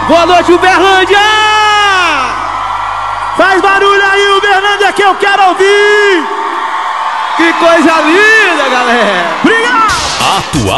Boa noite, Uberlândia! Faz barulho aí, Uberlândia, que eu quero ouvir! Que coisa linda, galera! Obrigado! Atual